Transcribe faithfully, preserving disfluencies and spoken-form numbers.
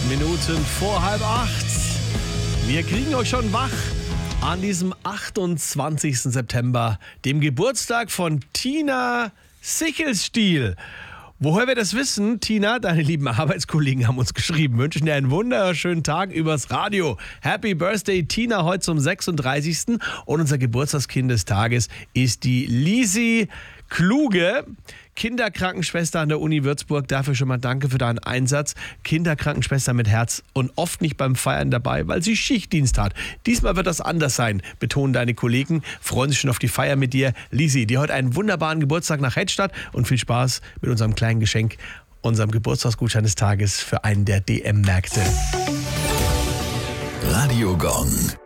Minuten vor halb acht. Wir kriegen euch schon wach an diesem achtundzwanzigsten September, dem Geburtstag von Tina Sichelstiel. Woher wir das wissen, Tina, deine lieben Arbeitskollegen haben uns geschrieben, wünschen dir einen wunderschönen Tag übers Radio. Happy Birthday, Tina, heute zum sechsunddreißigsten Und unser Geburtstagskind des Tages ist die Lisi Kluge, Kinderkrankenschwester an der Uni Würzburg. Dafür schon mal danke für deinen Einsatz. Kinderkrankenschwester mit Herz und oft nicht beim Feiern dabei, weil sie Schichtdienst hat. Diesmal wird das anders sein, betonen deine Kollegen. Freuen sich schon auf die Feier mit dir. Lisi, dir heute einen wunderbaren Geburtstag nach Hedstadt und viel Spaß mit unserem kleinen Geschenk, unserem Geburtstagsgutschein des Tages für einen der D M-Märkte. Radio Gong.